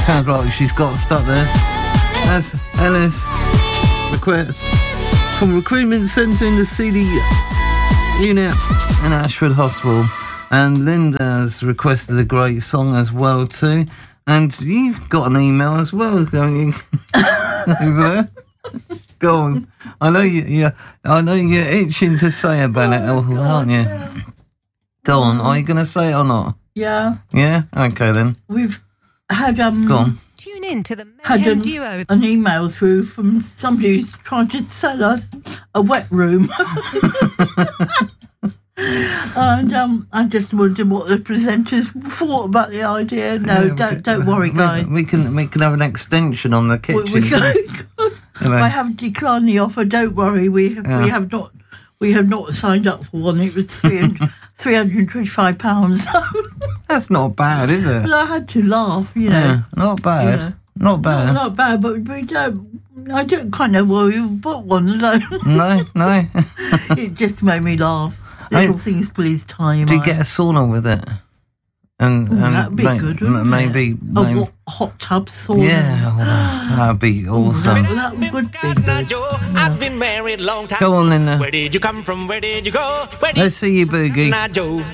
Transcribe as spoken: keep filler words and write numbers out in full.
sounds like she's got stuck there. That's Alice request from Recruitment Centre in the C D unit in Ashford Hospital. And Linda's requested a great song as well too. And you've got an email as well, don't you? Over there. Go on. I know you. you I know you're itching to say about it, oh, aren't you? Go on. Are you going to say it or not? Yeah. Yeah. Okay then. We've had um. Go on. Tune in to the had Mayhem an, Duo. an email through from somebody who's trying to sell us a wet room. And um, I just wondered what the presenters thought about the idea. No, Yeah, don't we, don't worry, guys. We, we can we can have an extension on the kitchen. We, we can, you know. I haven't declined the offer. Don't worry. We Yeah. we have not we have not signed up for one. It was three hundred three hundred and twenty five pounds. That's not bad, is it? But I had to laugh. You know, Yeah, not bad. Yeah. Not bad. not, not bad. But we don't. I don't kind of why we bought one. No, No, no. it just made me laugh. Little I, things please time. do you get a sauna with it? And, Mm, and that'd be ma- good, ma- wouldn't maybe, it? maybe A hot, hot tub sauna. yeah, well, that'd be awesome. That, that would be good. I've been married long time. Go on, Linda. Where did you come from? Where did you go? Where did Let's see you boogie. Now, Joe.